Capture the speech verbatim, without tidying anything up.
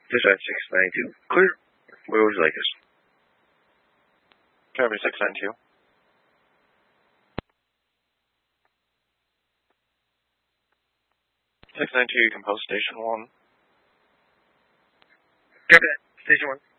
Dispatch six ninety-two. Clear. Where would you like us? Traverse six ninety-two. six ninety-two, you can post station one. Copy that. Station one.